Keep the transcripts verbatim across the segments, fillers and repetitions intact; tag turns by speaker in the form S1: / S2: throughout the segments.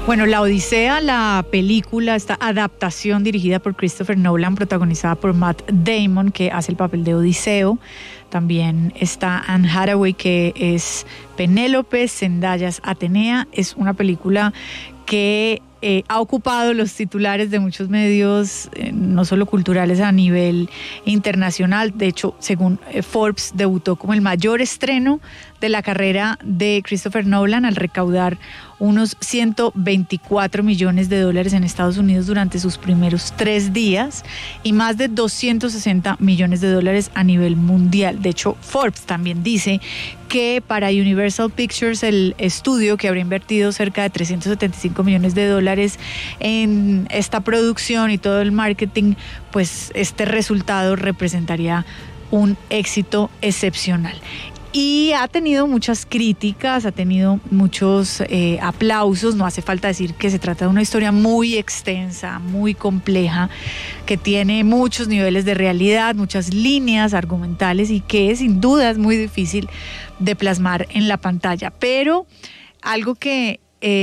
S1: Bueno, La Odisea, la película, esta adaptación dirigida por Christopher Nolan, protagonizada por Matt Damon, que hace el papel de Odiseo. También está Anne Hathaway, que es Penélope, Zendaya es Atenea. Es una película que eh, ha ocupado los titulares de muchos medios, eh, no solo culturales, a nivel internacional. De hecho, según eh, Forbes, debutó como el mayor estreno de la carrera de Christopher Nolan al recaudar unos ciento veinticuatro millones de dólares en Estados Unidos durante sus primeros tres días y más de doscientos sesenta millones de dólares a nivel mundial. De hecho, Forbes también dice que para Universal Pictures, el estudio que habrá invertido cerca de trescientos setenta y cinco millones de dólares en esta producción y todo el marketing, pues este resultado representaría un éxito excepcional. Y ha tenido muchas críticas, ha tenido muchos eh, aplausos. No hace falta decir que se trata de una historia muy extensa, muy compleja, que tiene muchos niveles de realidad, muchas líneas argumentales y que sin duda es muy difícil de plasmar en la pantalla. Pero algo que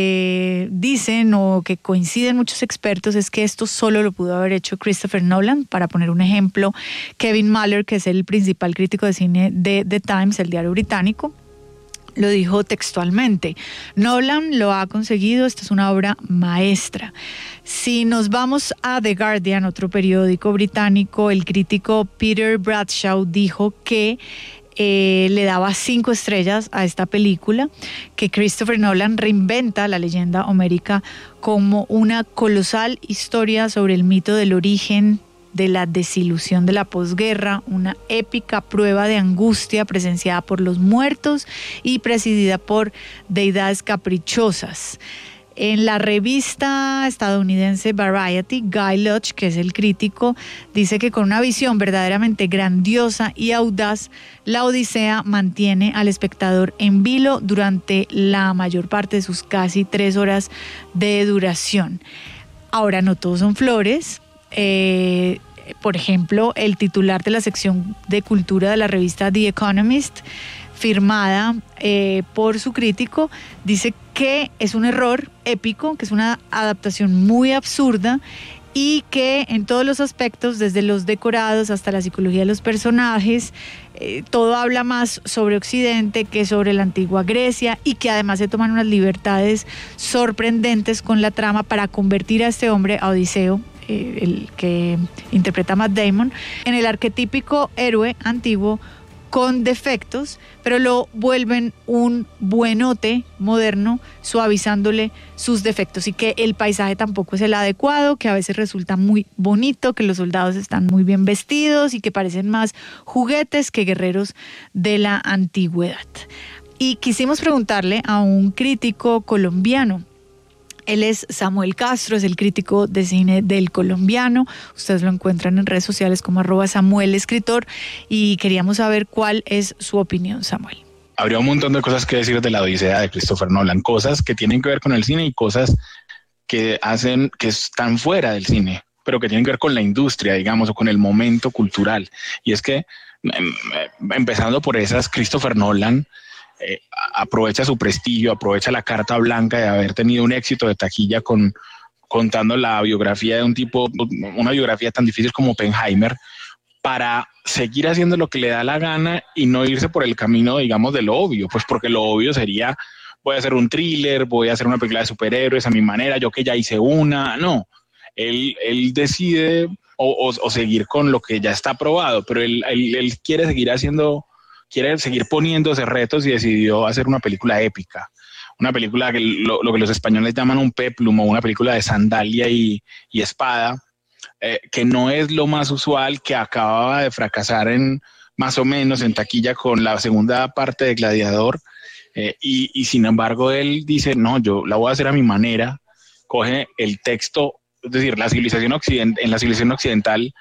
S1: eh, dicen o que coinciden muchos expertos es que esto solo lo pudo haber hecho Christopher Nolan. Para poner un ejemplo, Kevin Mahler, que es el principal crítico de cine de The Times, el diario británico, lo dijo textualmente: Nolan lo ha conseguido, esta es una obra maestra. Si nos vamos a The Guardian, otro periódico británico, el crítico Peter Bradshaw dijo que Eh, le daba cinco estrellas a esta película, que Christopher Nolan reinventa la leyenda homérica como una colosal historia sobre el mito del origen de la desilusión de la posguerra, una épica prueba de angustia presenciada por los muertos y presidida por deidades caprichosas. En la revista estadounidense Variety, Guy Lodge, que es el crítico, dice que con una visión verdaderamente grandiosa y audaz, La Odisea mantiene al espectador en vilo durante la mayor parte de sus casi tres horas de duración. Ahora, no todos son flores. Eh, por ejemplo, el titular de la sección de cultura de la revista The Economist, firmada eh, por su crítico, dice que es un error épico, que es una adaptación muy absurda y que en todos los aspectos, desde los decorados hasta la psicología de los personajes, eh, todo habla más sobre Occidente que sobre la antigua Grecia, y que además se toman unas libertades sorprendentes con la trama para convertir a este hombre, a Odiseo, eh, el que interpreta a Matt Damon, en el arquetípico héroe antiguo con defectos, pero lo vuelven un buenote moderno, suavizándole sus defectos, y que el paisaje tampoco es el adecuado, que a veces resulta muy bonito, que los soldados están muy bien vestidos y que parecen más juguetes que guerreros de la antigüedad. Y quisimos preguntarle a un crítico colombiano. Él es Samuel Castro, es el crítico de cine del Colombiano. Ustedes lo encuentran en redes sociales como arroba Samuel Escritor, y queríamos saber cuál es su opinión, Samuel.
S2: Habría un montón de cosas que decir de La Odisea de Christopher Nolan, cosas que tienen que ver con el cine y cosas que hacen, que están fuera del cine, pero que tienen que ver con la industria, digamos, o con el momento cultural. Y es que, empezando por esas, Christopher Nolan Eh, aprovecha su prestigio, aprovecha la carta blanca de haber tenido un éxito de taquilla con, contando la biografía de un tipo, una biografía tan difícil como Oppenheimer, para seguir haciendo lo que le da la gana y no irse por el camino, digamos, de lo obvio, pues porque lo obvio sería: voy a hacer un thriller, voy a hacer una película de superhéroes a mi manera, yo que ya hice una. No, él, él decide o, o, o seguir con lo que ya está probado, pero él, él, él quiere seguir haciendo... quiere seguir poniéndose retos y decidió hacer una película épica, una película que lo, lo que los españoles llaman un peplum, o una película de sandalia y, y espada, eh, que no es lo más usual, que acababa de fracasar en más o menos en taquilla con la segunda parte de Gladiador, eh, y, y sin embargo él dice: no, yo la voy a hacer a mi manera. Coge el texto, es decir, la civilización occident- en la civilización occidental,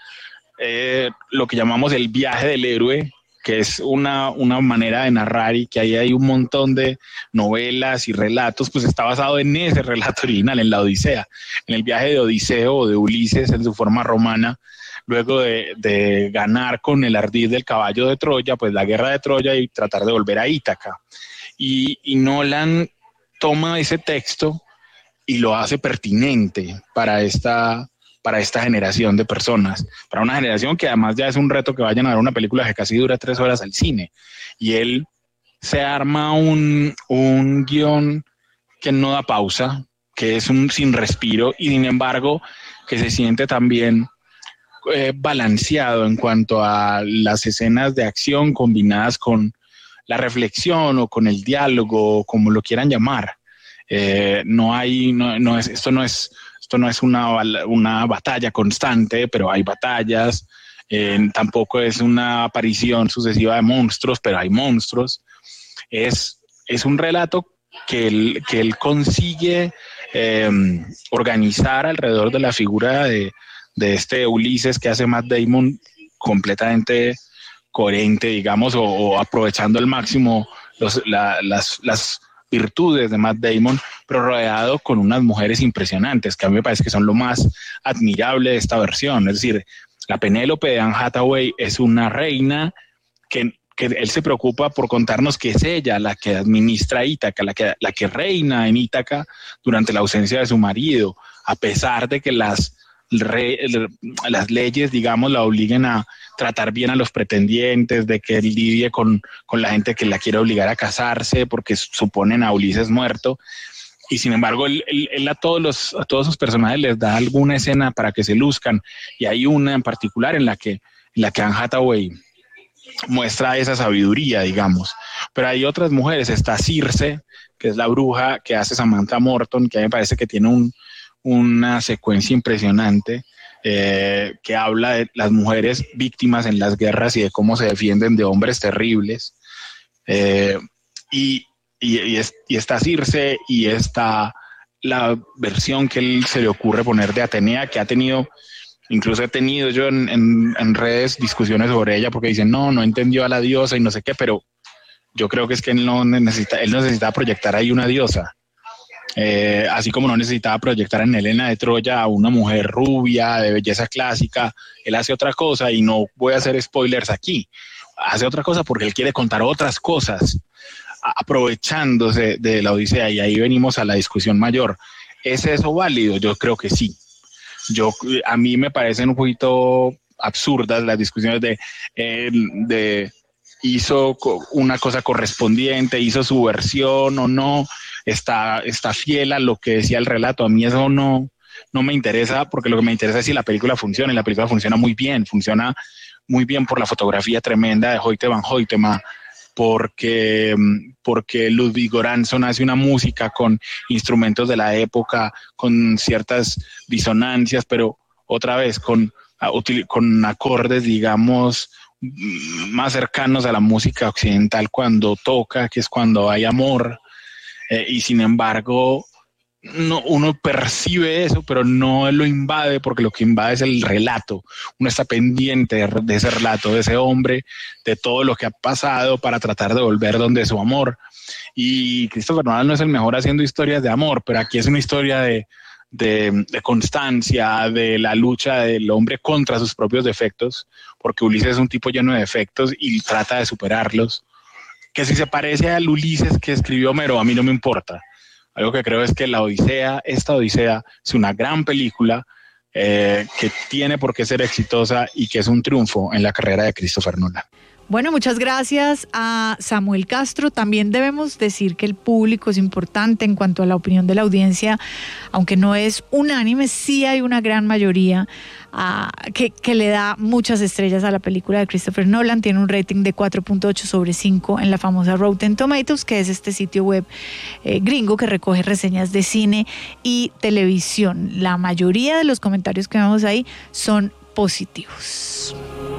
S2: eh, lo que llamamos el viaje del héroe, que es una, una manera de narrar, y que ahí hay un montón de novelas y relatos, pues está basado en ese relato original, en la Odisea, en el viaje de Odiseo o de Ulises en su forma romana, luego de, de ganar con el ardid del caballo de Troya, pues la guerra de Troya, y tratar de volver a Ítaca. Y, y Nolan toma ese texto y lo hace pertinente para esta, para esta generación de personas, para una generación que además ya es un reto que vayan a ver una película que casi dura tres horas al cine. Y él se arma un, un guión que no da pausa, que es un sin respiro y sin embargo que se siente también eh, balanceado en cuanto a las escenas de acción combinadas con la reflexión o con el diálogo, como lo quieran llamar. Eh, no hay, no, no es, esto no es, esto no es una, una batalla constante, pero hay batallas. Eh, tampoco es una aparición sucesiva de monstruos, pero hay monstruos. Es, es un relato que él, que él consigue eh, organizar alrededor de la figura de, de este Ulises que hace Matt Damon completamente coherente, digamos, o, o aprovechando al máximo los, la, las, las virtudes de Matt Damon, pero rodeado con unas mujeres impresionantes, que a mí me parece que son lo más admirable de esta versión. Es decir, la Penélope de Anne Hathaway es una reina que que él se preocupa por contarnos que es ella la que administra Ítaca, la que, la que reina en Ítaca durante la ausencia de su marido, a pesar de que las, re, las leyes, digamos, la obliguen a tratar bien a los pretendientes, de que él lidie con, con la gente que la quiere obligar a casarse porque suponen a Ulises muerto. Y sin embargo, él, él, él a, todos los, a todos sus personajes les da alguna escena para que se luzcan. Y hay una en particular en la que, en la que Anne Hathaway muestra esa sabiduría, digamos. Pero hay otras mujeres, está Circe, que es la bruja que hace Samantha Morton, que a mí me parece que tiene un, una secuencia impresionante, eh, que habla de las mujeres víctimas en las guerras y de cómo se defienden de hombres terribles. Eh, y, y, y, es, y está Circe y está la versión que él se le ocurre poner de Atenea, que ha tenido... Incluso he tenido yo en, en, en redes discusiones sobre ella porque dicen, no, no entendió a la diosa y no sé qué, pero yo creo que es que él no necesita, él necesita proyectar ahí una diosa. Eh, así como no necesitaba proyectar en Helena de Troya a una mujer rubia, de belleza clásica, él hace otra cosa y no voy a hacer spoilers aquí. Hace otra cosa porque él quiere contar otras cosas, aprovechándose de la Odisea, y ahí venimos a la discusión mayor. ¿Es eso válido? Yo creo que sí. Yo, a mí me parecen un poquito absurdas las discusiones de, eh, de hizo una cosa correspondiente, hizo su versión o no, está, está fiel a lo que decía el relato. A mí eso no, no me interesa, porque lo que me interesa es si la película funciona, y la película funciona muy bien, funciona muy bien por la fotografía tremenda de Hoyte van Hoytema, porque, porque Ludwig Göransson hace una música con instrumentos de la época, con ciertas disonancias, pero otra vez con, con acordes, digamos, más cercanos a la música occidental cuando toca, que es cuando hay amor, eh, y sin embargo no, uno percibe eso, pero no lo invade, porque lo que invade es el relato. Uno está pendiente de, de ese relato, de ese hombre, de todo lo que ha pasado para tratar de volver donde su amor. Y Christopher Nolan no es el mejor haciendo historias de amor, pero aquí es una historia de, de, de constancia, de la lucha del hombre contra sus propios defectos, porque Ulises es un tipo lleno de defectos y trata de superarlos. Que si se parece al Ulises que escribió Homero, a mí no me importa. Algo que creo es que la Odisea, esta Odisea, es una gran película eh, que tiene por qué ser exitosa y que es un triunfo en la carrera de Christopher Nolan.
S1: Bueno, muchas gracias a Samuel Castro. También debemos decir que el público es importante en cuanto a la opinión de la audiencia, aunque no es unánime, sí hay una gran mayoría uh, que, que le da muchas estrellas a la película de Christopher Nolan. Tiene un rating de cuatro punto ocho sobre cinco en la famosa Rotten Tomatoes, que es este sitio web eh, gringo que recoge reseñas de cine y televisión. La mayoría de los comentarios que vemos ahí son positivos.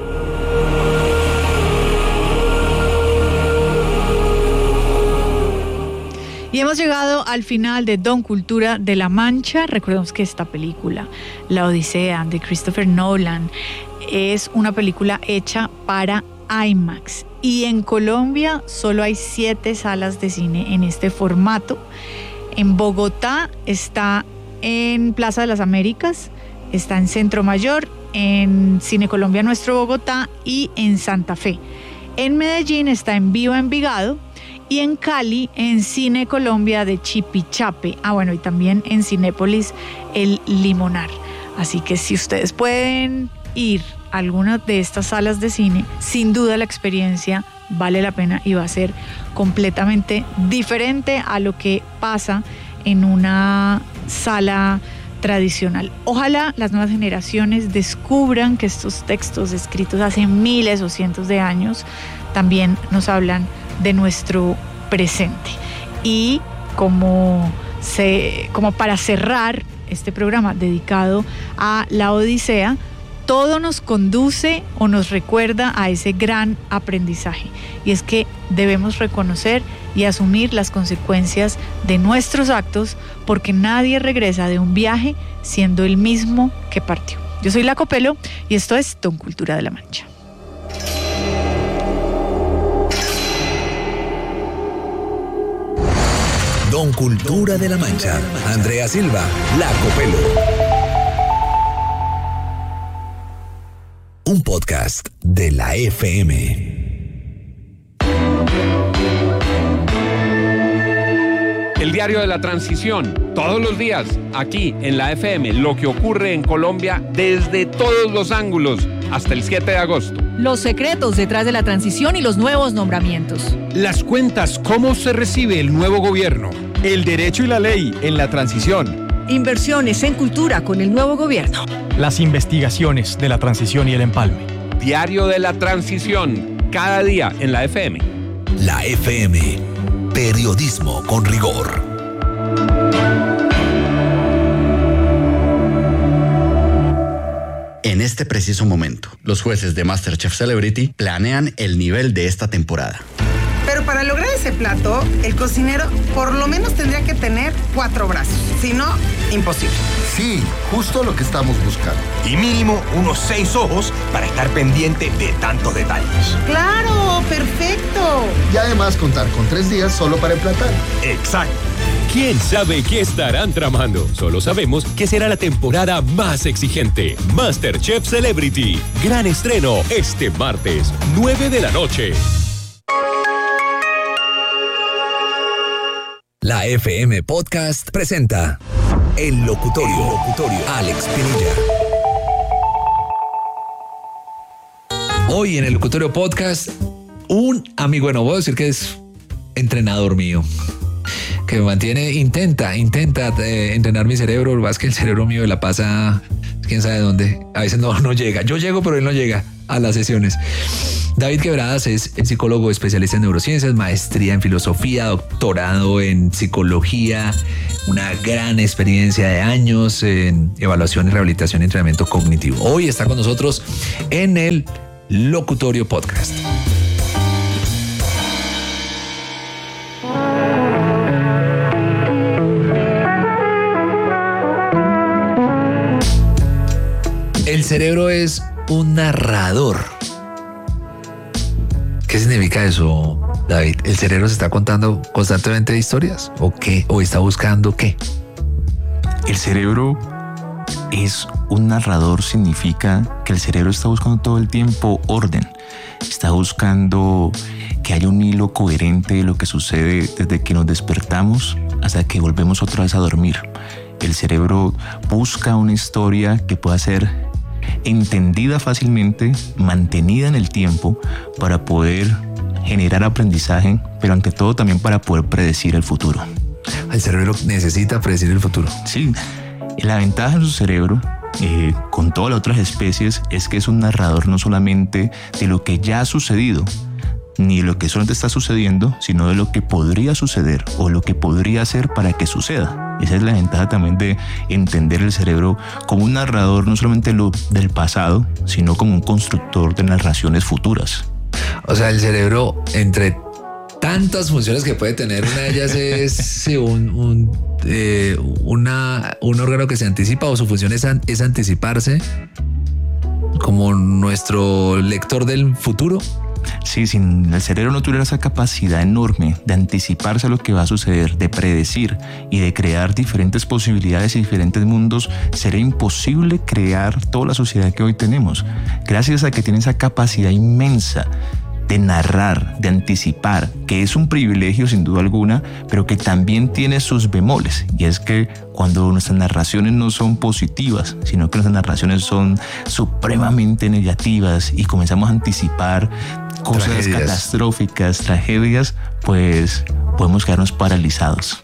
S1: Y hemos llegado al final de Don Cultura de la Mancha. Recordemos que esta película, La Odisea, de Christopher Nolan, es una película hecha para IMAX. Y en Colombia solo hay siete salas de cine en este formato. En Bogotá está en Plaza de las Américas, está en Centro Mayor, en Cine Colombia Nuestro Bogotá y en Santa Fe. En Medellín está en Viva Envigado. y en Cali en Cine Colombia de Chipichape. Ah, bueno, y también en Cinépolis El Limonar. Así que si ustedes pueden ir a alguna de estas salas de cine, sin duda la experiencia vale la pena y va a ser completamente diferente a lo que pasa en una sala tradicional. Ojalá las nuevas generaciones descubran que estos textos escritos hace miles o cientos de años también nos hablan de nuestro presente. Y como, se, como para cerrar este programa dedicado a la Odisea, todo nos conduce o nos recuerda a ese gran aprendizaje, y es que debemos reconocer y asumir las consecuencias de nuestros actos, porque nadie regresa de un viaje siendo el mismo que partió. Yo soy La Copelo y esto es Don Cultura de la Mancha.
S3: Don Cultura de la Mancha. Andrea Silva, La Copelo. Un podcast de la F M.
S4: El diario de la transición, todos los días, aquí en la F M, lo que ocurre en Colombia desde todos los ángulos, hasta el siete de agosto.
S5: Los secretos detrás de la transición y los nuevos nombramientos.
S6: Las cuentas, cómo se recibe el nuevo gobierno. El derecho y la ley en la transición.
S5: Inversiones en cultura con el nuevo gobierno.
S7: Las investigaciones de la transición y el empalme.
S4: Diario de la transición, cada día en la F M.
S3: La F M, periodismo con rigor.
S8: En este preciso momento, los jueces de MasterChef Celebrity planean el nivel de esta temporada.
S9: Pero para lograr ese plato, el cocinero por lo menos tendría que tener cuatro brazos. Si no, imposible.
S10: Sí, justo lo que estamos buscando.
S11: Y mínimo unos seis ojos para estar pendiente de tantos detalles.
S9: ¡Claro! ¡Perfecto!
S10: Y además contar con tres días solo para emplatar.
S11: Exacto.
S12: ¿Quién sabe qué estarán tramando? Solo sabemos que será la temporada más exigente. MasterChef Celebrity. Gran estreno este martes, nueve de la noche.
S3: La F M Podcast presenta El Locutorio. El Locutorio. Alex Pinilla. Hoy en El Locutorio Podcast, un amigo, bueno, voy a decir que es entrenador mío, que me mantiene, intenta, intenta eh, entrenar mi cerebro. Lo que pasa es que el cerebro mío la pasa, quién sabe dónde. A veces no, no llega. Yo llego, pero él no llega a las sesiones. David Quebradas es el psicólogo especialista en neurociencias, maestría en filosofía, doctorado en psicología, una gran experiencia de años en evaluación y rehabilitación y entrenamiento cognitivo. Hoy está con nosotros en el Locutorio Podcast. El cerebro es un narrador. ¿Qué significa eso, David? ¿El cerebro se está contando constantemente historias? ¿O qué? ¿O está buscando qué?
S13: El cerebro es un narrador, significa que el cerebro está buscando todo el tiempo orden. Está buscando que haya un hilo coherente de lo que sucede desde que nos despertamos hasta que volvemos otra vez a dormir. El cerebro busca una historia que pueda ser entendida fácilmente, mantenida en el tiempo para poder generar aprendizaje, pero ante todo también para poder predecir el futuro.
S3: El cerebro necesita predecir el futuro.
S13: Sí, la ventaja de su cerebro eh, con todas las otras especies es que es un narrador no solamente de lo que ya ha sucedido, ni de lo que solamente está sucediendo, sino de lo que podría suceder o lo que podría ser para que suceda. Esa es la ventaja también de entender el cerebro como un narrador no solamente lo del pasado, sino como un constructor de narraciones futuras.
S3: O sea, el cerebro, entre tantas funciones que puede tener, una de ellas es sí, un, un, eh, una, un órgano que se anticipa, o su función es, an, es anticiparse como nuestro lector del futuro.
S13: Sí, si el cerebro no tuviera esa capacidad enorme de anticiparse a lo que va a suceder, de predecir y de crear diferentes posibilidades y diferentes mundos, sería imposible crear toda la sociedad que hoy tenemos. Gracias a que tiene esa capacidad inmensa de narrar, de anticipar, que es un privilegio sin duda alguna, pero que también tiene sus bemoles. Y es que cuando nuestras narraciones no son positivas, sino que nuestras narraciones son supremamente negativas y comenzamos a anticipar cosas tragedias. catastróficas, tragedias, pues podemos quedarnos paralizados.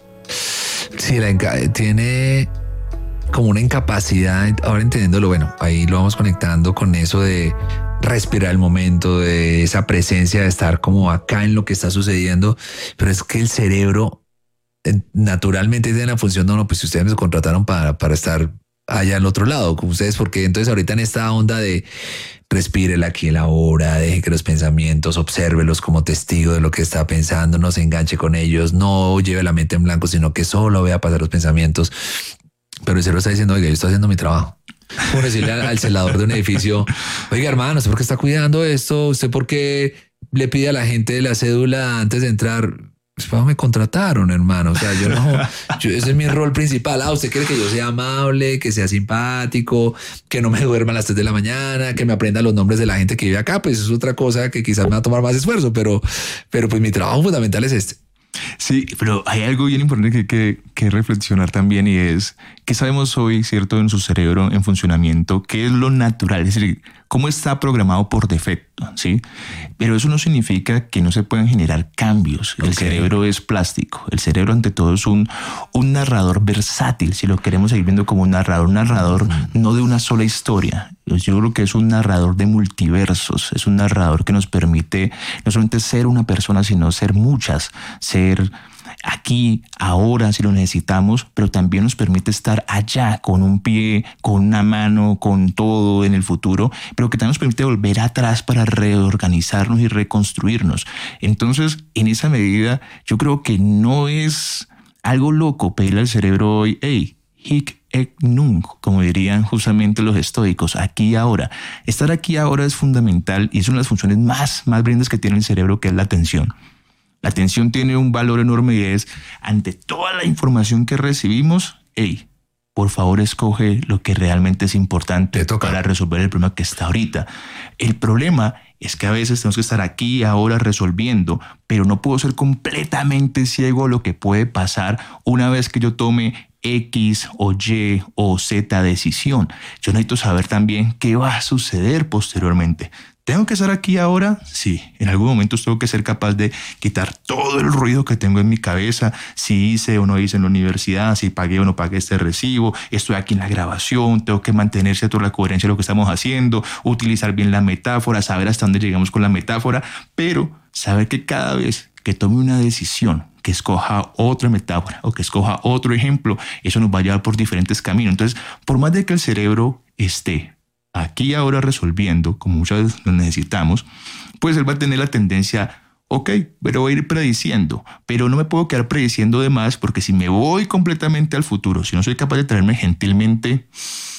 S3: Sí, la enca- tiene como una incapacidad, ahora entendiéndolo, bueno, ahí lo vamos conectando con eso de respirar el momento, de esa presencia, de estar como acá en lo que está sucediendo, pero es que el cerebro naturalmente tiene la función, no, no, pues si ustedes me contrataron para, para estar allá al otro lado, como ustedes, porque entonces ahorita en esta onda de respire el aquí y el ahora, deje que los pensamientos, obsérvelos como testigo de lo que está pensando, no se enganche con ellos, no lleve la mente en blanco, sino que solo vea pasar los pensamientos. Pero el cerebro está diciendo, oiga, yo estoy haciendo mi trabajo. Como decirle al, al celador de un edificio, oiga, hermano, ¿usted por qué está cuidando esto? ¿Usted por qué le pide a la gente de la cédula antes de entrar? Pues me contrataron, hermano. O sea, yo no, yo, ese es mi rol principal. Ah, usted quiere que yo sea amable, que sea simpático, que no me duerma a las tres de la mañana, que me aprenda los nombres de la gente que vive acá. Pues es otra cosa que quizás me va a tomar más esfuerzo, pero, pero pues mi trabajo fundamental es este.
S13: Sí, pero hay algo bien importante que hay que, que reflexionar también, y es que sabemos hoy, ¿cierto?, en su cerebro en funcionamiento, qué es lo natural, es decir, cómo está programado por defecto, ¿sí? Pero eso no significa que no se puedan generar cambios. El okay. cerebro es plástico. El cerebro, ante todo, es un, un narrador versátil, si lo queremos seguir viendo como un narrador, un narrador mm. no de una sola historia. Yo creo que es un narrador de multiversos, es un narrador que nos permite no solamente ser una persona, sino ser muchas, ser aquí, ahora, si lo necesitamos, pero también nos permite estar allá, con un pie, con una mano, con todo en el futuro, pero que también nos permite volver atrás para reorganizarnos y reconstruirnos. Entonces, en esa medida, yo creo que no es algo loco pedirle al cerebro hoy, hey, hic et nunc, como dirían justamente los estoicos, aquí y ahora. Estar aquí y ahora es fundamental y es una de las funciones más, más brindas que tiene el cerebro, que es la atención. La atención tiene un valor enorme y es, ante toda la información que recibimos, hey, por favor escoge lo que realmente es importante para resolver el problema que está ahorita. El problema es que a veces tenemos que estar aquí ahora resolviendo, pero no puedo ser completamente ciego a lo que puede pasar una vez que yo tome X o Y o Z decisión. Yo necesito saber también qué va a suceder posteriormente. ¿Tengo que estar aquí ahora? Sí, en algún momento tengo que ser capaz de quitar todo el ruido que tengo en mi cabeza, si hice o no hice en la universidad, si pagué o no pagué este recibo, estoy aquí en la grabación, tengo que mantener cierta la coherencia de lo que estamos haciendo, utilizar bien la metáfora, saber hasta dónde llegamos con la metáfora, pero saber que cada vez que tome una decisión, que escoja otra metáfora o que escoja otro ejemplo, eso nos va a llevar por diferentes caminos. Entonces, por más de que el cerebro esté aquí ahora resolviendo, como muchas veces lo necesitamos, pues él va a tener la tendencia, ok, pero voy a ir prediciendo, pero no me puedo quedar prediciendo de más, porque si me voy completamente al futuro, si no soy capaz de traerme gentilmente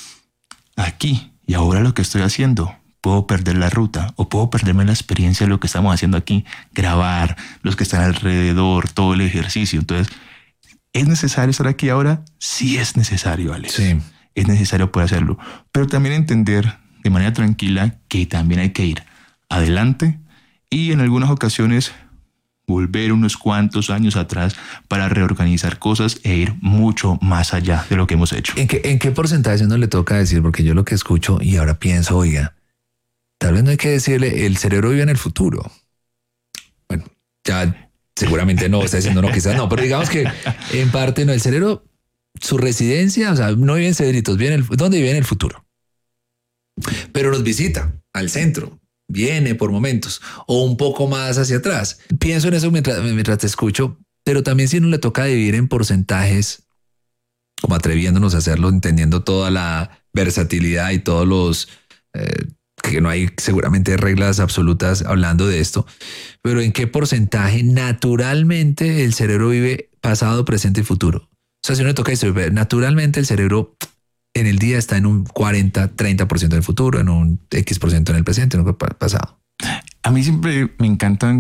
S13: aquí y ahora lo que estoy haciendo, puedo perder la ruta o puedo perderme la experiencia de lo que estamos haciendo aquí, grabar, los que están alrededor, todo el ejercicio. Entonces, ¿es necesario estar aquí ahora? Sí es necesario, Alex.
S3: Sí.
S13: Es necesario poder hacerlo, pero también entender de manera tranquila que también hay que ir adelante y en algunas ocasiones volver unos cuantos años atrás para reorganizar cosas e ir mucho más allá de lo que hemos hecho.
S3: ¿En qué, en qué porcentaje uno le toca decir? Porque yo lo que escucho y ahora pienso, oiga, tal vez no hay que decirle, el cerebro vive en el futuro. Bueno, ya seguramente no, está diciendo no, quizás no, pero digamos que en parte no, el cerebro... Su residencia, o sea, no vive en Cedritos, vive en el, ¿dónde vive en el futuro? Pero nos visita al centro, viene por momentos o un poco más hacia atrás. Pienso en eso mientras, mientras te escucho, pero también si no le toca dividir en porcentajes, como atreviéndonos a hacerlo, entendiendo toda la versatilidad y todos los... Eh, que no hay seguramente reglas absolutas hablando de esto, pero en qué porcentaje naturalmente el cerebro vive pasado, presente y futuro. O sea, si uno le toca esto, naturalmente el cerebro en el día está en un cuarenta, treinta por ciento en el futuro, en un X por ciento en el presente, en el pasado.
S13: A mí siempre me encantan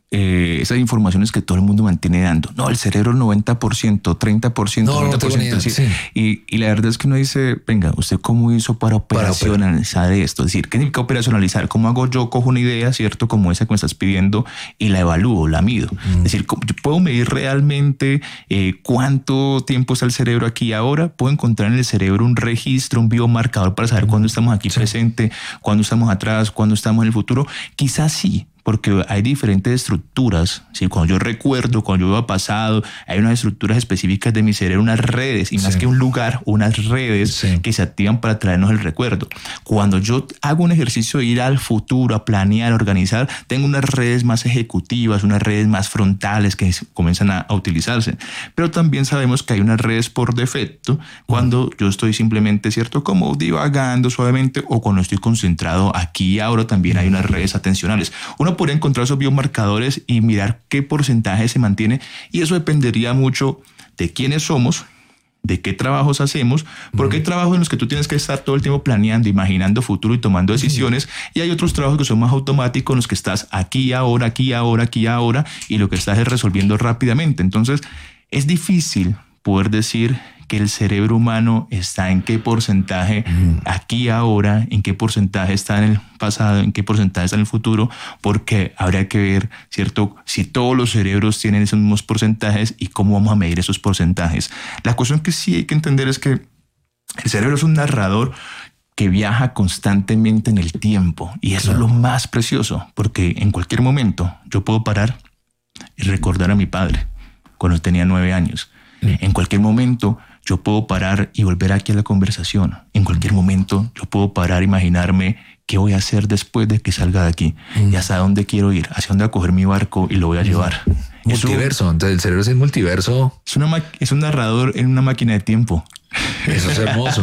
S13: eh, esas informaciones que todo el mundo mantiene dando. No, el cerebro noventa por ciento, treinta por ciento,
S3: no,
S13: noventa por ciento.
S3: No,
S13: sí.
S3: sí.
S13: Y, y la verdad es que uno dice, venga, ¿usted cómo hizo para operacionalizar para esto? Es decir, ¿qué significa operacionalizar? ¿Cómo hago yo? Cojo una idea, ¿cierto? Como esa que me estás pidiendo y la evalúo, la mido. Mm. Es decir, yo puedo medir realmente eh, cuánto tiempo está el cerebro aquí y ahora. Puedo encontrar en el cerebro un registro, un biomarcador para saber mm. cuándo estamos aquí sí. presente, cuándo estamos atrás, cuándo estamos en el futuro. Quizás sí. Porque hay diferentes estructuras, ¿sí? Cuando yo recuerdo, cuando yo veo pasado, hay unas estructuras específicas de mi cerebro, unas redes, y más sí. que un lugar, unas redes sí. que se activan para traernos el recuerdo. Cuando yo hago un ejercicio de ir al futuro, a planear, a organizar, tengo unas redes más ejecutivas, unas redes más frontales que comienzan a, a utilizarse. Pero también sabemos que hay unas redes por defecto cuando mm. yo estoy simplemente, ¿cierto? Como divagando suavemente o cuando estoy concentrado aquí y ahora también hay unas redes atencionales. Uno podría encontrar esos biomarcadores y mirar qué porcentaje se mantiene, y eso dependería mucho de quiénes somos, de qué trabajos hacemos, porque uh-huh. hay trabajos en los que tú tienes que estar todo el tiempo planeando, imaginando futuro y tomando decisiones, uh-huh. y hay otros trabajos que son más automáticos en los que estás aquí, ahora, aquí, ahora, aquí, ahora, y lo que estás es resolviendo rápidamente. Entonces, es difícil poder decir que el cerebro humano está en qué porcentaje mm. aquí ahora, en qué porcentaje está en el pasado, en qué porcentaje está en el futuro, porque habría que ver, ¿cierto?, si todos los cerebros tienen esos mismos porcentajes y cómo vamos a medir esos porcentajes. La cuestión que sí hay que entender es que el cerebro es un narrador que viaja constantemente en el tiempo, y eso claro. es lo más precioso, porque en cualquier momento yo puedo parar y recordar a mi padre cuando tenía nueve años. Mm. En cualquier momento yo puedo parar y volver aquí a la conversación. En cualquier momento yo puedo parar e imaginarme qué voy a hacer después de que salga de aquí mm. y hasta dónde quiero ir, hacia dónde voy a coger mi barco y lo voy a llevar.
S3: Mm. Multiverso, eso, entonces el cerebro es el multiverso.
S13: Es, una, es un narrador en una máquina de tiempo.
S3: Eso es hermoso.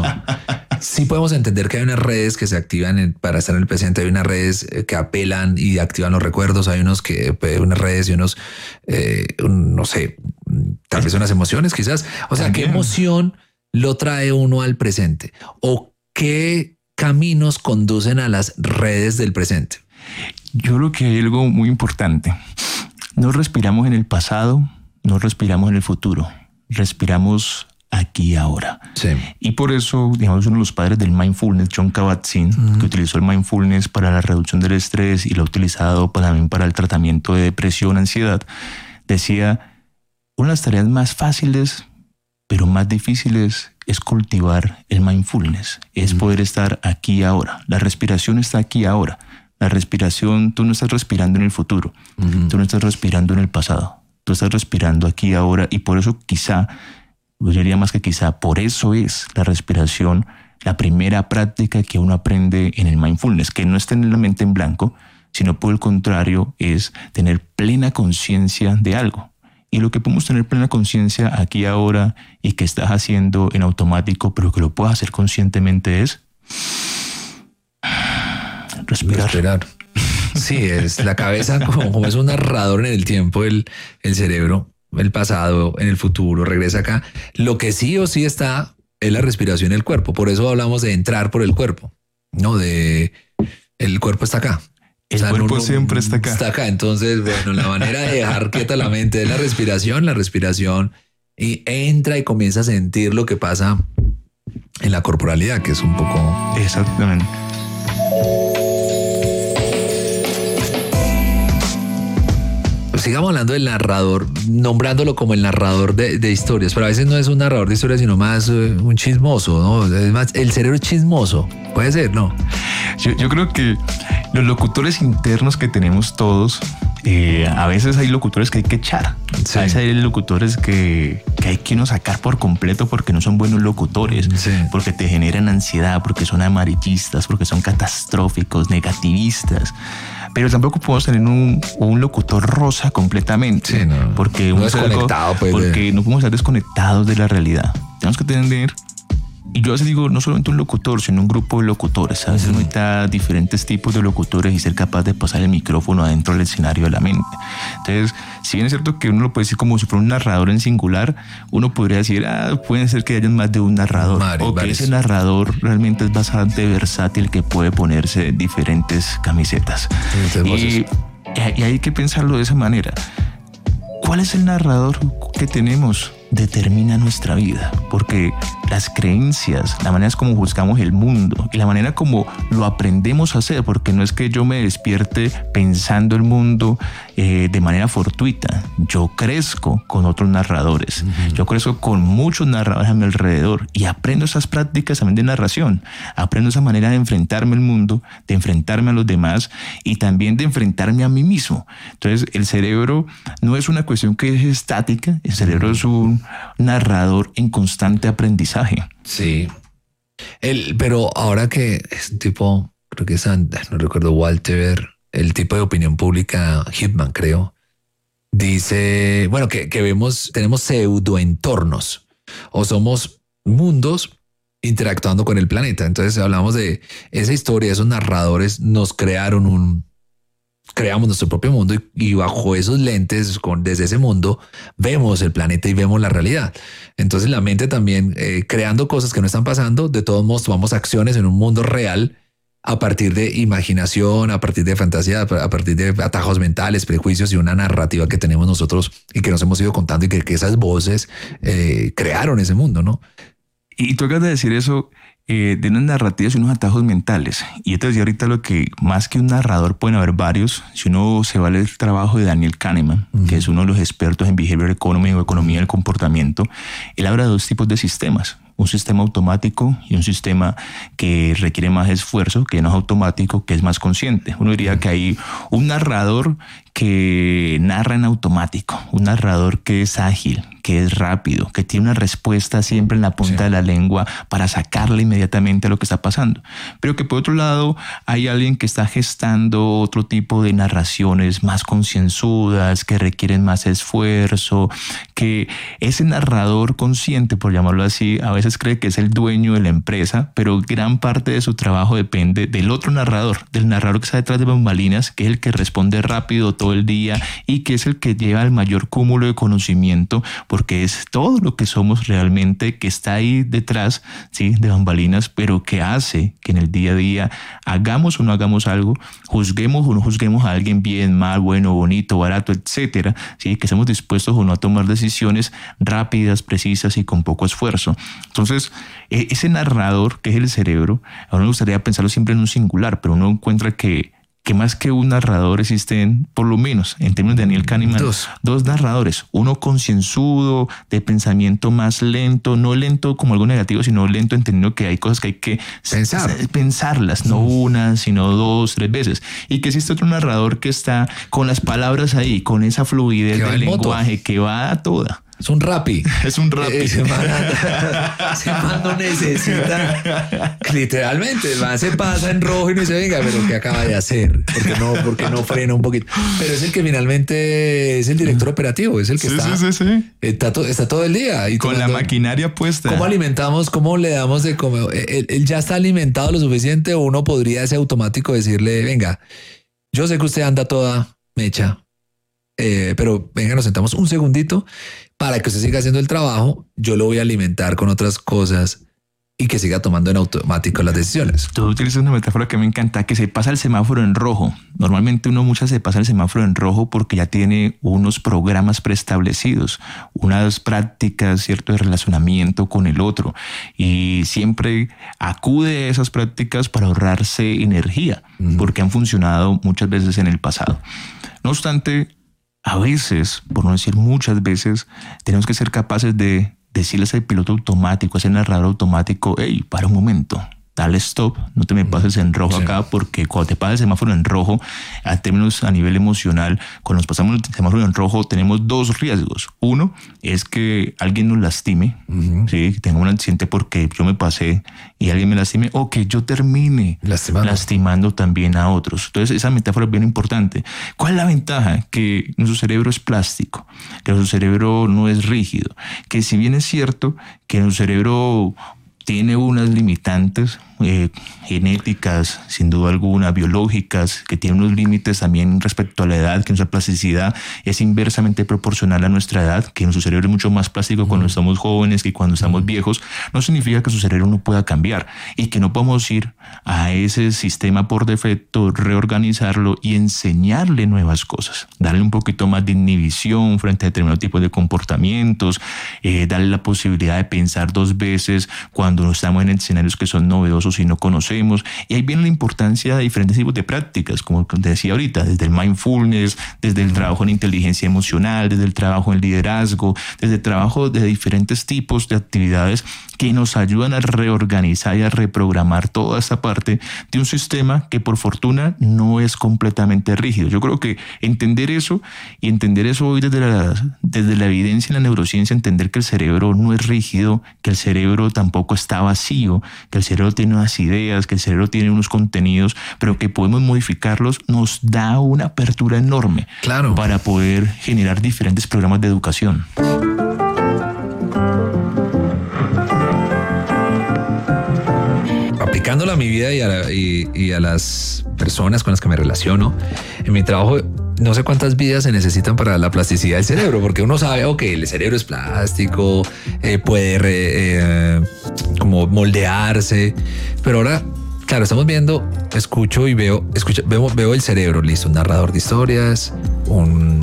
S3: Sí podemos entender que hay unas redes que se activan en, para estar en el presente, hay unas redes que apelan y activan los recuerdos, hay unos que, unas redes y unos, eh, un, no sé, tal vez unas emociones quizás. O sea, También. ¿qué emoción lo trae uno al presente? ¿O qué caminos conducen a las redes del presente?
S13: Yo creo que hay algo muy importante. No respiramos en el pasado, no respiramos en el futuro, respiramos aquí y ahora. Sí. Y por eso, digamos, uno de los padres del mindfulness, Jon Kabat-Zinn, uh-huh. que utilizó el mindfulness para la reducción del estrés y lo ha utilizado para, también para el tratamiento de depresión, ansiedad, decía, una de las tareas más fáciles, pero más difíciles, es cultivar el mindfulness, es uh-huh. poder estar aquí y ahora. La respiración está aquí y ahora. La respiración, tú no estás respirando en el futuro, uh-huh. tú no estás respirando en el pasado, tú estás respirando aquí y ahora, y por eso quizá, yo diría más que quizá, por eso es la respiración la primera práctica que uno aprende en el mindfulness, que no es tener la mente en blanco, sino por el contrario es tener plena conciencia de algo. Y lo que podemos tener plena conciencia aquí y ahora y que estás haciendo en automático, pero que lo puedas hacer conscientemente, es respirar.
S3: respirar. Sí, es la cabeza como, como es un narrador en el tiempo, el, el cerebro, el pasado, en el futuro, regresa acá. Lo que sí o sí está es la respiración del cuerpo. Por eso hablamos de entrar por el cuerpo, no de el cuerpo está acá.
S13: El o sea, cuerpo no, siempre está acá.
S3: Está acá. Entonces, bueno, la manera de dejar quieta la mente es la respiración, la respiración, y entra y comienza a sentir lo que pasa en la corporalidad, que es un poco...
S13: Exactamente.
S3: Sigamos hablando del narrador, nombrándolo como el narrador de, de historias, pero a veces no es un narrador de historias, sino más uh, un chismoso, ¿no? Es más, el cerebro es chismoso, puede ser, ¿no?
S13: Yo, yo creo que los locutores internos que tenemos todos, eh, a veces hay locutores que hay que echar. Sí. A veces hay locutores que, que hay que uno sacar por completo porque no son buenos locutores, sí. porque te generan ansiedad, porque son amarillistas, porque son catastróficos, negativistas. Pero tampoco podemos tener un, un locutor rosa completamente, sí, no, porque,
S3: no,
S13: uno
S3: es conectado, pues,
S13: porque
S3: de...
S13: no podemos estar desconectados de la realidad. Tenemos que tener, y yo a veces digo, no solamente un locutor, sino un grupo de locutores. A veces uh-huh. necesita diferentes tipos de locutores y ser capaz de pasar el micrófono adentro del escenario de la mente. Entonces, si bien es cierto que uno lo puede decir como si fuera un narrador en singular, uno podría decir, ah, puede ser que haya más de un narrador, Mari, o que varios. Ese narrador realmente es bastante versátil, que puede ponerse diferentes camisetas. Y, Y hay que pensarlo de esa manera. ¿Cuál es el narrador que tenemos? Determina nuestra vida, porque las creencias, la manera como juzgamos el mundo y la manera como lo aprendemos a hacer, porque no es que yo me despierte pensando el mundo eh, de manera fortuita. Yo crezco con otros narradores, uh-huh. yo crezco con muchos narradores a mi alrededor y aprendo esas prácticas también de narración, aprendo esa manera de enfrentarme al mundo, de enfrentarme a los demás y también de enfrentarme a mí mismo. Entonces el cerebro no es una cuestión que es estática, el cerebro es un narrador en constante aprendizaje.
S3: Sí. El, pero ahora que es un tipo, creo que es, no recuerdo, Walter, el tipo de opinión pública, Hitman, creo, dice, bueno, que, que vemos, tenemos pseudoentornos o somos mundos interactuando con el planeta. Entonces hablamos de esa historia, esos narradores nos crearon un creamos nuestro propio mundo y, y bajo esos lentes, con, desde ese mundo, vemos el planeta y vemos la realidad. Entonces la mente también eh, creando cosas que no están pasando, de todos modos tomamos acciones en un mundo real a partir de imaginación, a partir de fantasía, a partir de atajos mentales, prejuicios y una narrativa que tenemos nosotros y que nos hemos ido contando y que, que esas voces eh, crearon ese mundo, ¿no?
S13: Y tú acabas de decir eso eh, de unas narrativas y unos atajos mentales. Y yo te decía ahorita lo que más que un narrador pueden haber varios. Si uno se vale el trabajo de Daniel Kahneman, uh-huh. que es uno de los expertos en Behavioral Economy o economía del comportamiento, él habla de dos tipos de sistemas. Un sistema automático y un sistema que requiere más esfuerzo, que no es automático, que es más consciente. Uno diría que hay un narrador que narra en automático, un narrador que es ágil, que es rápido, que tiene una respuesta siempre en la punta sí. de la lengua para sacarle inmediatamente a lo que está pasando. Pero que por otro lado hay alguien que está gestando otro tipo de narraciones más concienzudas, que requieren más esfuerzo, que ese narrador consciente, por llamarlo así, a veces cree que es el dueño de la empresa, pero gran parte de su trabajo depende del otro narrador, del narrador que está detrás de bambalinas, que es el que responde rápido todo el día y que es el que lleva el mayor cúmulo de conocimiento, porque es todo lo que somos realmente que está ahí detrás, sí, de bambalinas, pero que hace que en el día a día hagamos o no hagamos algo, juzguemos o no juzguemos a alguien bien, mal, bueno, bonito, barato, etcétera, sí, que estemos dispuestos o no a tomar decisiones rápidas, precisas y con poco esfuerzo. Entonces, ese narrador que es el cerebro, a uno me gustaría pensarlo siempre en un singular, pero uno encuentra que que más que un narrador existen, por lo menos en términos de Daniel Kahneman, dos, dos narradores. Uno concienzudo, de pensamiento más lento, no lento como algo negativo, sino lento entendiendo que hay cosas que hay que pensar, pensarlas, no una, sino dos, tres veces. Y que existe otro narrador que está con las palabras ahí, con esa fluidez del lenguaje que va a toda.
S3: Es un rapi.
S13: Es un rapi.
S3: Ese man, ese man no necesita, literalmente, el man se pasa en rojo y no dice, venga, pero ¿qué acaba de hacer? Porque no, porque no frena un poquito. Pero es el que finalmente es el director operativo, es el que
S13: sí,
S3: está,
S13: sí, sí, sí.
S3: Está, to, está todo el día. Y
S13: con tomando, la maquinaria puesta.
S3: ¿Cómo alimentamos? ¿Cómo le damos de comer? Él, él ya está alimentado lo suficiente o uno podría ese automático decirle, venga, yo sé que usted anda toda mecha, eh, pero venga, nos sentamos un segundito para que usted siga haciendo el trabajo, yo lo voy a alimentar con otras cosas y que siga tomando en automático las decisiones.
S13: Tú utilizas una metáfora que me encanta, que se pasa el semáforo en rojo. Normalmente uno muchas se pasa el semáforo en rojo porque ya tiene unos programas preestablecidos, unas prácticas, cierto, de relacionamiento con el otro y siempre acude a esas prácticas para ahorrarse energía, uh-huh. porque han funcionado muchas veces en el pasado. No obstante, a veces, por no decir muchas veces, tenemos que ser capaces de decirle a ese piloto automático, a ese narrador automático, hey, para un momento, dale stop, no te me pases en rojo sí. acá, porque cuando te pasa el semáforo en rojo, a términos a nivel emocional, cuando nos pasamos el semáforo en rojo, tenemos dos riesgos. Uno es que alguien nos lastime, uh-huh. ¿sí? que tenga un accidente porque yo me pasé y alguien me lastime, o que yo termine lastimando. lastimando también a otros. Entonces, esa metáfora es bien importante. ¿Cuál es la ventaja? Que nuestro cerebro es plástico, que nuestro cerebro no es rígido, que si bien es cierto que nuestro cerebro tiene unas limitantes eh, genéticas, sin duda alguna, biológicas, que tiene unos límites también respecto a la edad, que nuestra plasticidad es inversamente proporcional a nuestra edad, que nuestro cerebro es mucho más plástico cuando estamos jóvenes que cuando estamos viejos. No significa que su cerebro no pueda cambiar y que no podamos ir a ese sistema por defecto, reorganizarlo y enseñarle nuevas cosas, darle un poquito más de inhibición frente a determinados tipos de comportamientos, eh, darle la posibilidad de pensar dos veces cuando estamos en escenarios que son novedosos y no conocemos. Y ahí viene la importancia de diferentes tipos de prácticas, como te decía ahorita, desde el mindfulness, desde el trabajo en inteligencia emocional, desde el trabajo en liderazgo, desde el trabajo de diferentes tipos de actividades que nos ayudan a reorganizar y a reprogramar toda esta parte de un sistema que por fortuna no es completamente rígido. Yo creo que entender eso y entender eso hoy desde la, desde la evidencia en la neurociencia, entender que el cerebro no es rígido, que el cerebro tampoco está vacío, que el cerebro tiene unas ideas, que el cerebro tiene unos contenidos, pero que podemos modificarlos, nos da una apertura enorme,
S3: claro,
S13: para poder generar diferentes programas de educación.
S3: Aplicándola a mi vida y a, la, y, y a las personas con las que me relaciono, en mi trabajo no sé cuántas vidas se necesitan para la plasticidad del cerebro, porque uno sabe, ok, el cerebro es plástico, eh, puede re, eh, como moldearse, pero ahora, claro, estamos viendo, escucho y veo, escucho, veo, veo el cerebro, listo, un narrador de historias, un,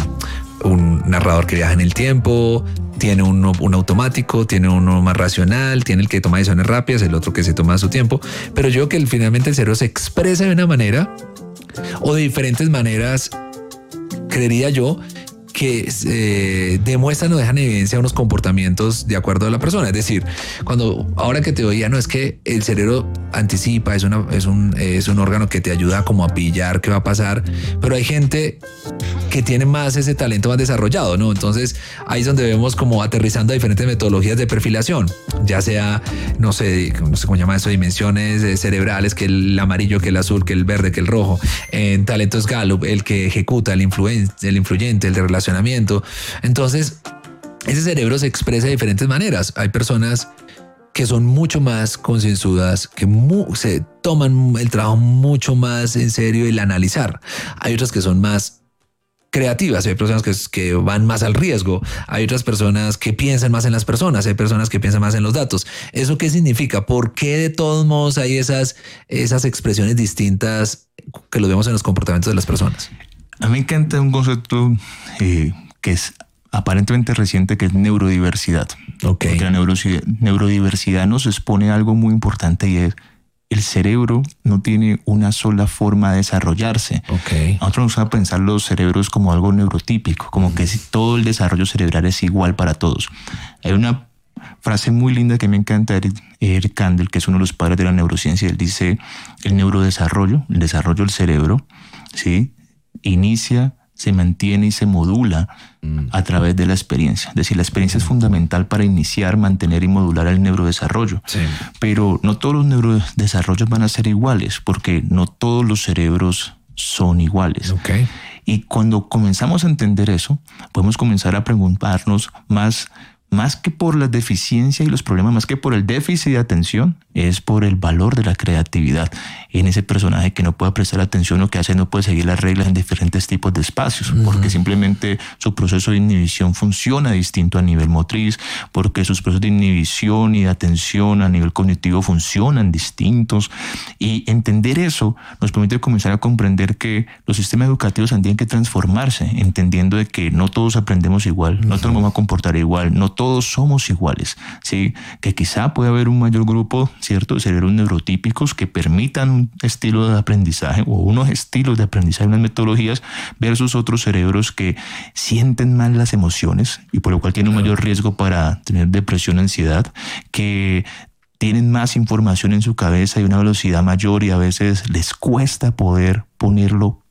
S3: un narrador que viaja en el tiempo, tiene uno, un automático, tiene uno más racional, tiene el que toma decisiones rápidas, el otro que se toma su tiempo, pero yo creo que finalmente el cerebro se expresa de una manera o de diferentes maneras, creería yo, que eh, demuestran o dejan en evidencia unos comportamientos de acuerdo a la persona. Es decir, cuando ahora que te oía, no es que el cerebro anticipa, es, una, es, un, es un órgano que te ayuda como a pillar qué va a pasar, pero hay gente que tiene más ese talento más desarrollado, ¿no? Entonces ahí es donde vemos como aterrizando a diferentes metodologías de perfilación, ya sea, no sé, no sé cómo llama eso, dimensiones cerebrales, que el amarillo, que el azul, que el verde, que el rojo, en talentos Gallup, el que ejecuta, el, influen, el influyente, el de relacionamiento. Entonces ese cerebro se expresa de diferentes maneras. Hay personas que son mucho más concienzudas, que mu- se toman el trabajo mucho más en serio y el analizar. Hay otras que son más creativas, hay personas que, que van más al riesgo, hay otras personas que piensan más en las personas, hay personas que piensan más en los datos. ¿Eso qué significa? ¿Por qué de todos modos hay esas, esas expresiones distintas que los vemos en los comportamientos de las personas?
S13: A mí me encanta un concepto eh, que es aparentemente reciente, que es neurodiversidad.
S3: Okay.
S13: Porque la neurodiversidad, neurodiversidad nos expone a algo muy importante, y es el cerebro no tiene una sola forma de desarrollarse.
S3: Okay.
S13: Nosotros nos vamos a pensar los cerebros como algo neurotípico, como mm. que todo el desarrollo cerebral es igual para todos. Hay una frase muy linda que me encanta de Eric Kandel, que es uno de los padres de la neurociencia. Él dice: el neurodesarrollo, el desarrollo del cerebro, ¿sí?, inicia, se mantiene y se modula mm. a través de la experiencia. Es decir, la experiencia es fundamental para iniciar, mantener y modular el neurodesarrollo.
S3: Sí.
S13: Pero no todos los neurodesarrollos van a ser iguales, porque no todos los cerebros son iguales.
S3: Okay.
S13: Y cuando comenzamos a entender eso, podemos comenzar a preguntarnos más, más que por la deficiencia y los problemas, más que por el déficit de atención, es por el valor de la creatividad en ese personaje que no puede prestar atención, o que hace no puede seguir las reglas en diferentes tipos de espacios, uh-huh. porque simplemente su proceso de inhibición funciona distinto a nivel motriz, porque sus procesos de inhibición y de atención a nivel cognitivo funcionan distintos. Y entender eso nos permite comenzar a comprender que los sistemas educativos tienen que transformarse, entendiendo de que no todos aprendemos igual, uh-huh. no todos nos vamos a comportar igual, no todos somos iguales, ¿sí? Que quizá puede haber un mayor grupo, ¿cierto?, de cerebros neurotípicos que permitan un estilo de aprendizaje o unos estilos de aprendizaje, unas metodologías, versus otros cerebros que sienten más las emociones y por lo cual tienen un mayor riesgo para tener depresión, ansiedad, que tienen más información en su cabeza y una velocidad mayor, y a veces les cuesta poder ponerlo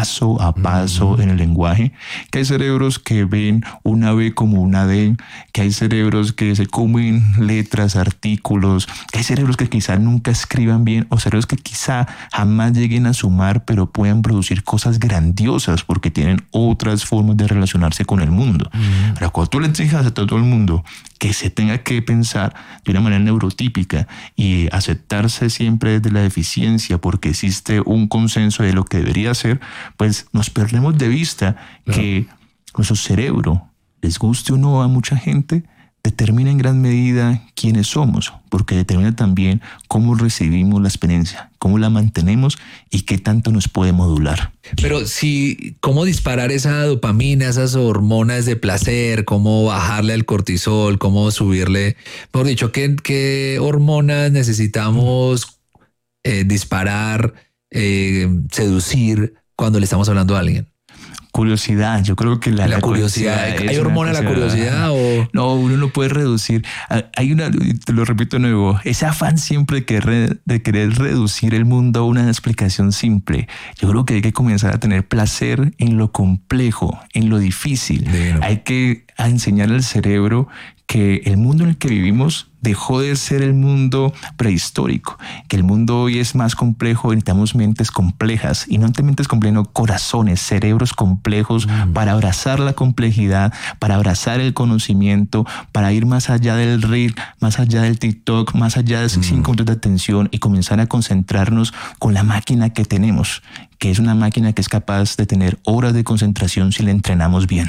S13: paso a paso uh-huh. en el lenguaje, que hay cerebros que ven una B como una D, que hay cerebros que se comen letras, artículos, que hay cerebros que quizá nunca escriban bien o cerebros que quizá jamás lleguen a sumar, pero pueden producir cosas grandiosas porque tienen otras formas de relacionarse con el mundo. Uh-huh. Pero cuando tú le enseñas a todo el mundo que se tenga que pensar de una manera neurotípica y aceptarse siempre desde la deficiencia porque existe un consenso de lo que debería ser, pues nos perdemos de vista claro. que nuestro cerebro, les guste o no a mucha gente, determina en gran medida quiénes somos, porque determina también cómo recibimos la experiencia, cómo la mantenemos y qué tanto nos puede modular.
S3: Pero si, ¿cómo disparar esa dopamina, esas hormonas de placer? ¿Cómo bajarle al cortisol? ¿Cómo subirle? Mejor dicho, ¿qué, qué hormonas necesitamos eh, disparar, eh, seducir cuando le estamos hablando a alguien?
S13: Curiosidad, yo creo que la,
S3: la, la curiosidad, curiosidad ¿hay hormona de la curiosidad o
S13: no? Uno no puede reducir. Hay una, te lo repito de nuevo, ese afán siempre de querer, de querer reducir el mundo a una explicación simple. Yo creo que hay que comenzar a tener placer en lo complejo, en lo difícil. Bueno. Hay que enseñar al cerebro que el mundo en el que vivimos dejó de ser el mundo prehistórico, que el mundo hoy es más complejo, necesitamos mentes complejas, y no mentes complejas, no, corazones, cerebros complejos mm. para abrazar la complejidad, para abrazar el conocimiento, para ir más allá del reel, más allá del TikTok, más allá de mm. cinco minutos de atención y comenzar a concentrarnos con la máquina que tenemos, que es una máquina que es capaz de tener horas de concentración si la entrenamos bien.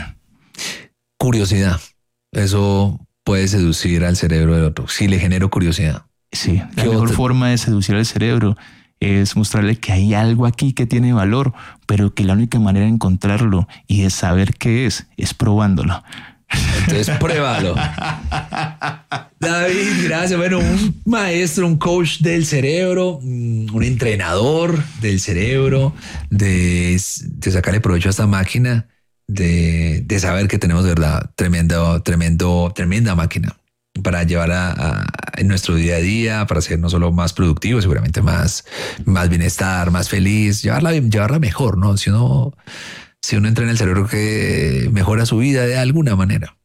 S3: Curiosidad, eso puede seducir al cerebro del otro, si le genero curiosidad.
S13: Sí, la mejor otro? forma de seducir al cerebro es mostrarle que hay algo aquí que tiene valor, pero que la única manera de encontrarlo y de saber qué es, es probándolo.
S3: Entonces pruébalo. David, gracias. Bueno, un maestro, un coach del cerebro, un entrenador del cerebro, de, de sacarle provecho a esta máquina. De, de saber que tenemos, de verdad, tremendo, tremendo, tremenda máquina para llevar a, a en nuestro día a día, para ser no solo más productivo, seguramente más, más bienestar, más feliz, llevarla, llevarla mejor, ¿no? Si uno, si uno entrena el cerebro, que mejora su vida de alguna manera.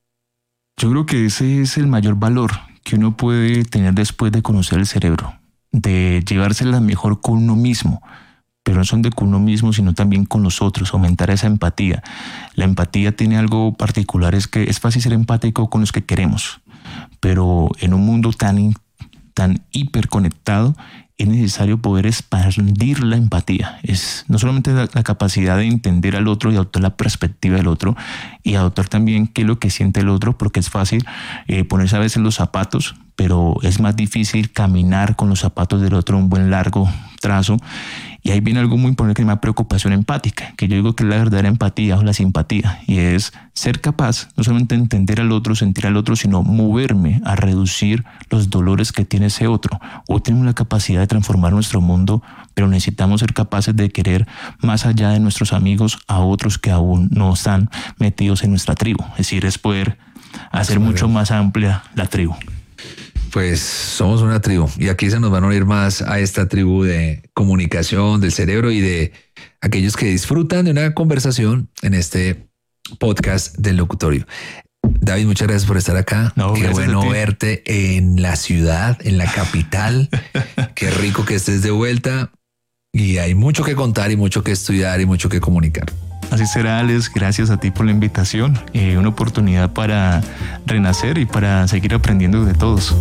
S13: Yo creo que ese es el mayor valor que uno puede tener después de conocer el cerebro, de llevársela mejor con uno mismo. Pero no son de con uno mismo, sino también con los otros, aumentar esa empatía. La empatía tiene algo particular, es que es fácil ser empático con los que queremos, pero en un mundo tan, tan hiperconectado es necesario poder expandir la empatía. Es no solamente la, la capacidad de entender al otro y adoptar la perspectiva del otro y adoptar también qué es lo que siente el otro, porque es fácil eh, ponerse a veces en los zapatos, pero es más difícil caminar con los zapatos del otro un buen largo trazo. Y ahí viene algo muy importante que se llama preocupación empática, que yo digo que es la verdadera empatía o la simpatía, y es ser capaz no solamente de entender al otro, sentir al otro, sino moverme a reducir los dolores que tiene ese otro. Hoy tenemos la capacidad de transformar nuestro mundo, pero necesitamos ser capaces de querer más allá de nuestros amigos a otros que aún no están metidos en nuestra tribu. Es decir, es poder hacer mucho más amplia la tribu.
S3: Pues somos una tribu y aquí se nos van a unir más a esta tribu de comunicación del cerebro y de aquellos que disfrutan de una conversación en este podcast del locutorio. David, muchas gracias por estar acá. No, qué bueno verte en la ciudad, en la capital. Qué rico que estés de vuelta y hay mucho que contar y mucho que estudiar y mucho que comunicar.
S13: Así será, Alex. Gracias a ti por la invitación. Eh, una oportunidad para renacer y para seguir aprendiendo de todos.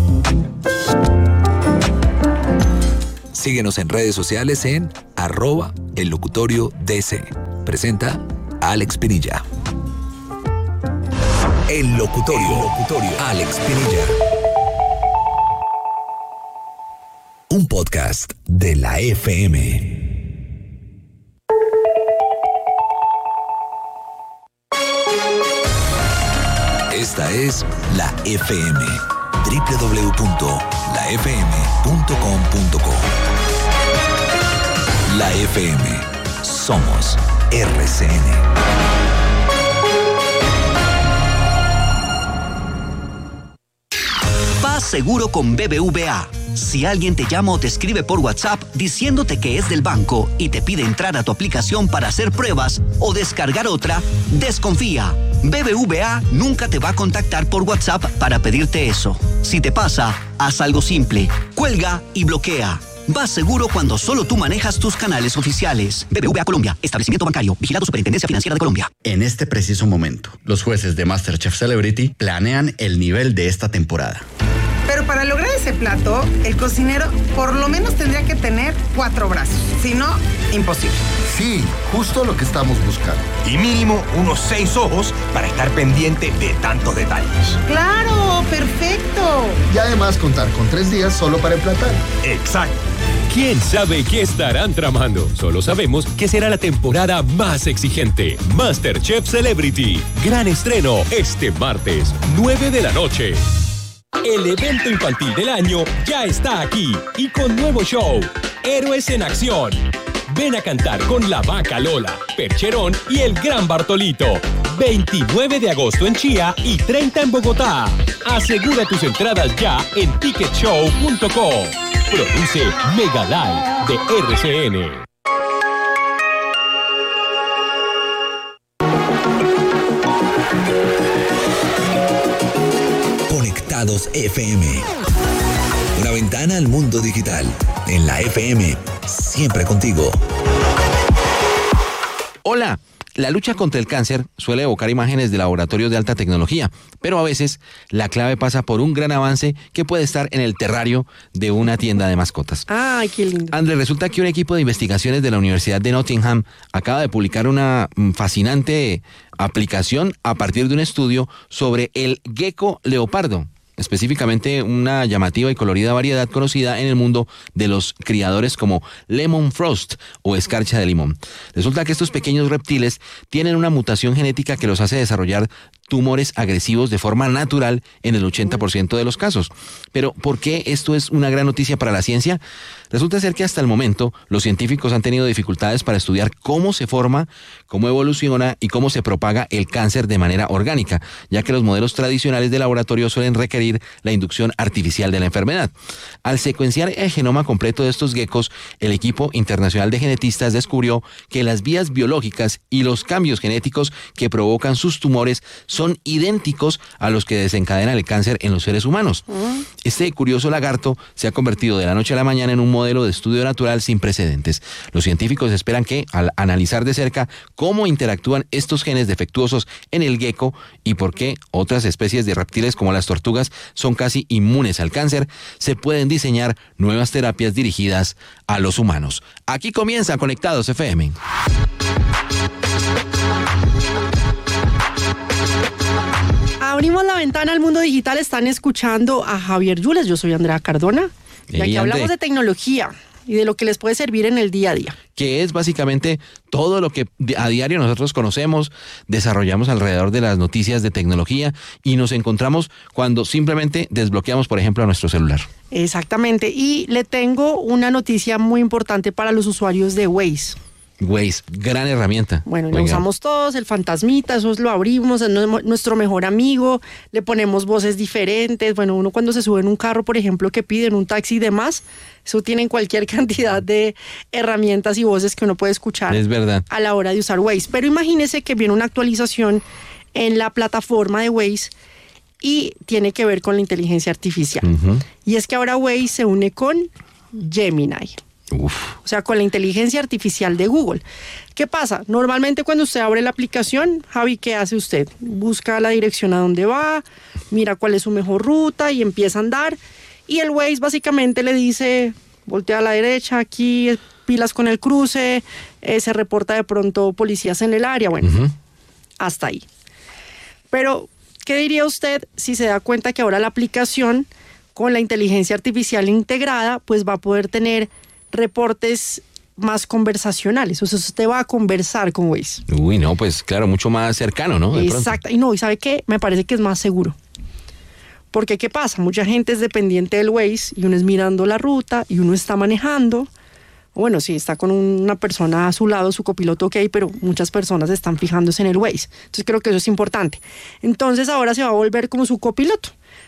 S3: Síguenos en redes sociales en arroba el locutorio D C. Presenta Alex Pinilla. El locutorio. El locutorio. Alex Pinilla. Un podcast de la F M. Esta es la F M, doble u doble u doble u punto la f m punto com punto co. La F M, somos R C N.
S14: Vas seguro con B B V A. Si alguien te llama o te escribe por WhatsApp diciéndote que es del banco y te pide entrar a tu aplicación para hacer pruebas o descargar otra, desconfía. B B V A nunca te va a contactar por WhatsApp para pedirte eso. Si te pasa, haz algo simple. Cuelga y bloquea. Vas seguro cuando solo tú manejas tus canales oficiales. B B V A Colombia, establecimiento bancario, vigilado Superintendencia Financiera de Colombia.
S8: En este preciso momento, los jueces de MasterChef Celebrity planean el nivel de esta temporada.
S9: Pero para lograr ese plato, el cocinero por lo menos tendría que tener cuatro brazos. Si no, imposible.
S10: Sí, justo lo que estamos buscando.
S11: Y mínimo unos seis ojos para estar pendiente de tantos detalles.
S9: ¡Claro! ¡Perfecto!
S10: Y además contar con tres días solo para emplatar.
S11: Exacto.
S12: ¿Quién sabe qué estarán tramando? Solo sabemos que será la temporada más exigente. MasterChef Celebrity. Gran estreno este martes, nueve de la noche. El evento infantil del año ya está aquí y con nuevo show, Héroes en Acción. Ven a cantar con la Vaca Lola, Percherón y el Gran Bartolito. veintinueve de agosto en Chía y treinta en Bogotá. Asegura tus entradas ya en ticket show punto com. Produce Mega Live de R C N.
S15: Conectados F M. Una ventana al mundo digital. En la F M, siempre contigo.
S16: Hola. La lucha contra el cáncer suele evocar imágenes de laboratorios de alta tecnología, pero a veces la clave pasa por un gran avance que puede estar en el terrario de una tienda de mascotas.
S17: Ay, qué lindo.
S16: André, resulta que un equipo de investigaciones de la Universidad de Nottingham acaba de publicar una fascinante aplicación a partir de un estudio sobre el gecko leopardo. Específicamente una llamativa y colorida variedad conocida en el mundo de los criadores como lemon frost o escarcha de limón. Resulta que estos pequeños reptiles tienen una mutación genética que los hace desarrollar tumores agresivos de forma natural en el ochenta por ciento de los casos. Pero, ¿por qué esto es una gran noticia para la ciencia? Resulta ser que hasta el momento los científicos han tenido dificultades para estudiar cómo se forma, cómo evoluciona y cómo se propaga el cáncer de manera orgánica, ya que los modelos tradicionales de laboratorio suelen requerir la inducción artificial de la enfermedad. Al secuenciar el genoma completo de estos geckos, el equipo internacional de genetistas descubrió que las vías biológicas y los cambios genéticos que provocan sus tumores son idénticos a los que desencadenan el cáncer en los seres humanos. Este curioso lagarto se ha convertido de la noche a la mañana en un modelo de estudio natural sin precedentes. Los científicos esperan que, al analizar de cerca cómo interactúan estos genes defectuosos en el gecko y por qué otras especies de reptiles como las tortugas son casi inmunes al cáncer, se pueden diseñar nuevas terapias dirigidas a los humanos. Aquí comienza Conectados F M.
S17: Abrimos la ventana al mundo digital. Están escuchando a Javier Yules. Yo soy Andrea Cardona. Y aquí hey, hablamos de tecnología y de lo que les puede servir en el día a día.
S16: Que es básicamente todo lo que a diario nosotros conocemos, desarrollamos alrededor de las noticias de tecnología y nos encontramos cuando simplemente desbloqueamos, por ejemplo, a nuestro celular.
S17: Exactamente. Y le tengo una noticia muy importante para los usuarios de Waze.
S16: Waze, gran herramienta.
S17: Bueno, lo usamos todos, el fantasmita, eso lo abrimos, es nuestro mejor amigo, le ponemos voces diferentes. Bueno, uno cuando se sube en un carro, por ejemplo, que piden un taxi y demás, eso tienen cualquier cantidad de herramientas y voces que uno puede escuchar.
S16: Es verdad.
S17: A la hora de usar Waze. Pero imagínese que viene una actualización en la plataforma de Waze y tiene que ver con la inteligencia artificial. Uh-huh. Y es que ahora Waze se une con Gemini. Uf. O sea, con la inteligencia artificial de Google. ¿Qué pasa? Normalmente cuando usted abre la aplicación, Javi, ¿qué hace usted? Busca la dirección a dónde va, mira cuál es su mejor ruta y empieza a andar. Y el Waze básicamente le dice, voltea a la derecha, aquí pilas con el cruce, eh, se reporta de pronto policías en el área. Bueno, uh-huh. Hasta ahí. Pero, ¿qué diría usted si se da cuenta que ahora la aplicación con la inteligencia artificial integrada, pues va a poder tener reportes más conversacionales? O sea, usted va a conversar con Waze.
S16: Uy, no, pues claro, mucho más cercano, ¿no?
S17: Exacto. Y no, ¿y sabe qué? Me parece que es más seguro. Porque, ¿qué pasa? Mucha gente es dependiente del Waze y uno es mirando la ruta y uno está manejando. Bueno, sí, está con una persona a su lado, su copiloto, ok, pero muchas personas están fijándose en el Waze. Entonces creo que eso es importante. Entonces ahora se va a volver como su copiloto.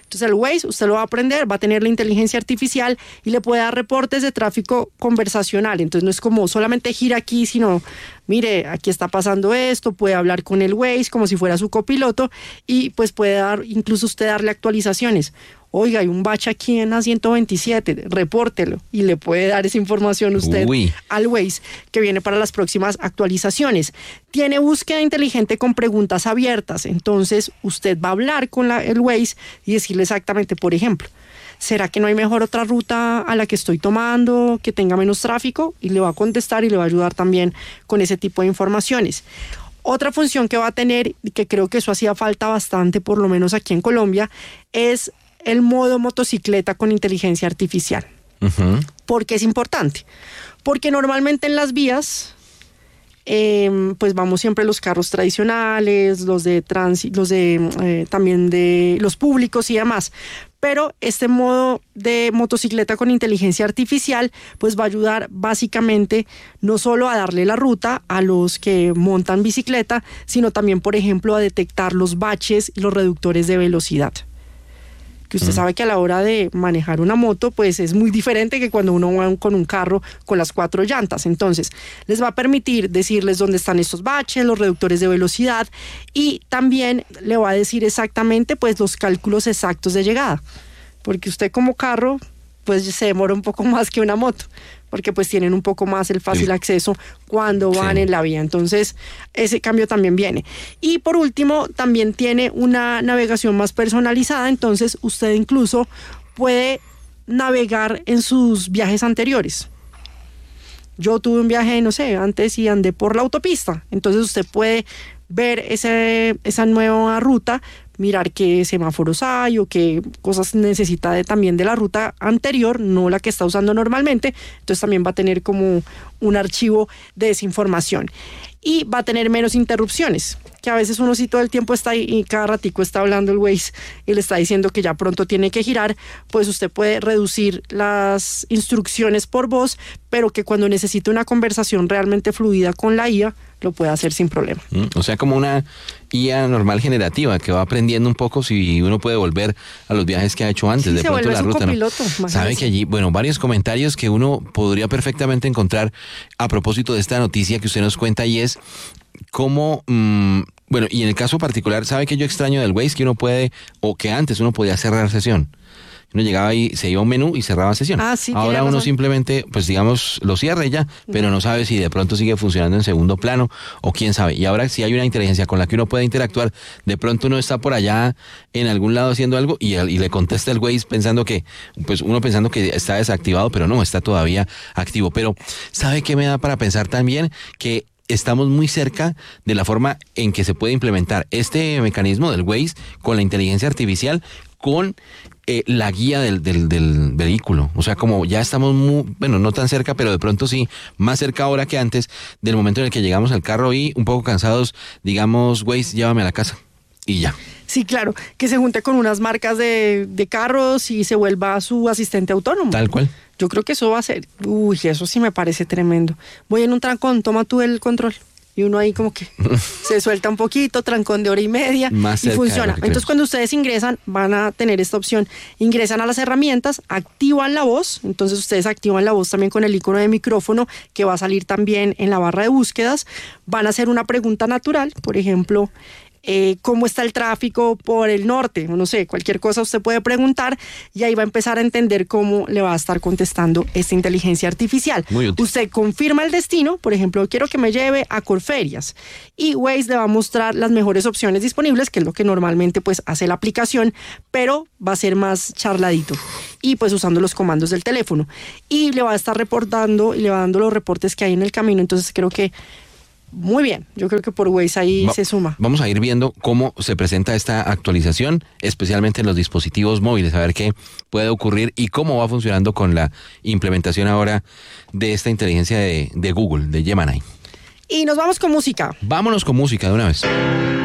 S17: Entonces el Waze usted lo va a aprender, va a tener la inteligencia artificial y le puede dar reportes de tráfico conversacional. Entonces no es como solamente gira aquí, sino mire, aquí está pasando esto, puede hablar con el Waze como si fuera su copiloto y pues puede dar, incluso usted darle actualizaciones. Oiga, hay un bache aquí en la ciento veintisiete, repórtelo y le puede dar esa información usted
S16: Uy.
S17: al Waze que viene para las próximas actualizaciones. Tiene búsqueda inteligente con preguntas abiertas, entonces usted va a hablar con la, el Waze y decirle exactamente, por ejemplo, ¿será que no hay mejor otra ruta a la que estoy tomando que tenga menos tráfico? Y le va a contestar y le va a ayudar también con ese tipo de informaciones. Otra función que va a tener, y que creo que eso hacía falta bastante, por lo menos aquí en Colombia, es el modo motocicleta con inteligencia artificial.
S16: Uh-huh.
S17: ¿Por qué es importante? Porque normalmente en las vías, eh, pues vamos siempre los carros tradicionales, los de tránsito, los de eh, también de los públicos y demás. Pero este modo de motocicleta con inteligencia artificial pues va a ayudar básicamente no solo a darle la ruta a los que montan bicicleta, sino también, por ejemplo, a detectar los baches y los reductores de velocidad. Que usted uh-huh. sabe que a la hora de manejar una moto pues es muy diferente que cuando uno va con un carro con las cuatro llantas. Entonces les va a permitir decirles dónde están estos baches, los reductores de velocidad y también le va a decir exactamente pues los cálculos exactos de llegada, porque usted como carro pues se demora un poco más que una moto, porque pues tienen un poco más el fácil sí. acceso cuando van sí. en la vía. Entonces, ese cambio también viene. Y por último, también tiene una navegación más personalizada, entonces usted incluso puede navegar en sus viajes anteriores. Yo tuve un viaje, no sé, antes y andé por la autopista, entonces usted puede ver ese, esa nueva ruta, mirar qué semáforos hay o qué cosas necesita de, también de la ruta anterior, no la que está usando normalmente. Entonces también va a tener como un archivo de esa información y va a tener menos interrupciones, que a veces uno sí todo el tiempo está ahí y cada ratico está hablando el Waze y le está diciendo que ya pronto tiene que girar. Pues usted puede reducir las instrucciones por voz, pero que cuando necesite una conversación realmente fluida con la I A lo puede hacer sin problema.
S16: Mm, o sea, como una I A normal generativa que va aprendiendo un poco si uno puede volver a los viajes que ha hecho antes.
S17: Sí,
S16: de
S17: se
S16: pronto
S17: vuelve
S16: la
S17: su
S16: ruta,
S17: copiloto,
S16: ¿no? Sabe que allí, bueno, varios comentarios que uno podría perfectamente encontrar a propósito de esta noticia que usted nos cuenta, y es cómo, mmm, bueno, y en el caso particular, ¿sabe que yo extraño del Waze? Que uno puede, o que antes uno podía cerrar sesión. Uno llegaba y se iba a un menú y cerraba sesión.
S17: Ah, sí,
S16: ahora uno simplemente, pues digamos, lo cierra y ya, pero no sabe si de pronto sigue funcionando en segundo plano o quién sabe. Y ahora si hay una inteligencia con la que uno puede interactuar, de pronto uno está por allá en algún lado haciendo algo y, y le contesta el Waze pensando que, pues uno pensando que está desactivado, pero no, está todavía activo. Pero ¿sabe qué me da para pensar también? Que estamos muy cerca de la forma en que se puede implementar este mecanismo del Waze con la inteligencia artificial, con eh, la guía del, del, del vehículo. O sea, como ya estamos muy, bueno, no tan cerca, pero de pronto sí, más cerca ahora que antes del momento en el que llegamos al carro y un poco cansados, digamos, Waze, llévame a la casa y ya.
S17: Sí, claro, que se junte con unas marcas de, de carros y se vuelva su asistente autónomo.
S16: Tal cual.
S17: Yo creo que eso va a ser, uy, eso sí me parece tremendo. Voy en un trancón, toma tú el control. Y uno ahí como que se suelta un poquito, trancón de hora y media
S16: Más
S17: y funciona. Entonces
S16: creemos.
S17: cuando ustedes ingresan van a tener esta opción. Ingresan a las herramientas, activan la voz. Entonces ustedes activan la voz también con el icono de micrófono que va a salir también en la barra de búsquedas. Van a hacer una pregunta natural, por ejemplo, Eh, cómo está el tráfico por el norte, no sé, cualquier cosa usted puede preguntar y ahí va a empezar a entender cómo le va a estar contestando esta inteligencia artificial.
S16: Muy útil.
S17: Usted confirma el destino, por ejemplo, quiero que me lleve a Corferias y Waze le va a mostrar las mejores opciones disponibles, que es lo que normalmente pues hace la aplicación, pero va a ser más charladito y pues usando los comandos del teléfono y le va a estar reportando y le va dando los reportes que hay en el camino. Entonces creo que muy bien, yo creo que por Waze ahí
S16: Va,
S17: se suma.
S16: Vamos a ir viendo cómo se presenta esta actualización, especialmente en los dispositivos móviles, a ver qué puede ocurrir y cómo va funcionando con la implementación ahora de esta inteligencia de, de Google, de Gemini.
S17: Y nos vamos con música.
S16: Vámonos con música de una vez.